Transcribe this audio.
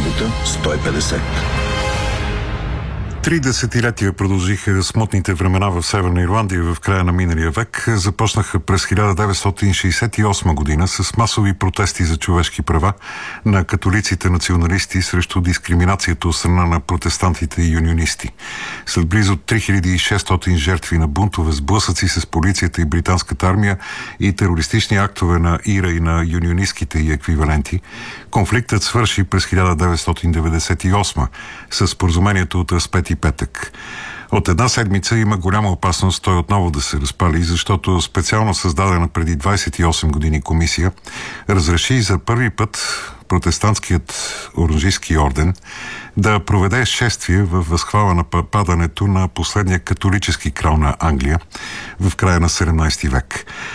работа 150. 3 десетилетия продължиха смутните времена в Северна Ирландия в края на миналия век. Започнаха през 1968 година с масови протести за човешки права на католиците националисти срещу дискриминацията от страна на протестантите и юнионисти. След близо 3600 жертви на бунтове, сблъсъци с полицията и британската армия и терористични актове на ИРА и на юнионистките и еквиваленти, конфликтът свърши през 1998 с споразумението от Разпети петък. От една седмица има голяма опасност той отново да се разпали, защото специално създадена преди 28 години комисия разреши за първи път протестантският оранжийски орден да проведе шествие в възхвала на падането на последния католически крал на Англия в края на 17 век.